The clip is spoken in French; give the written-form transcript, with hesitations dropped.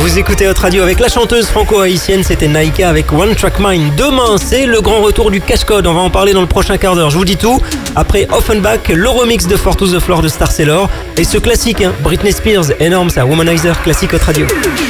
Vous écoutez Hot Radio avec la chanteuse franco-haïtienne, c'était Naïka avec One Track Mind. Demain, c'est le grand retour du Cache-Code, on va en parler dans le prochain quart d'heure, je vous dis tout. Après Offenbach, le remix de Four to the Floor de Star Sailor et ce classique, Britney Spears, énorme ça, Womanizer, classique Hot Radio.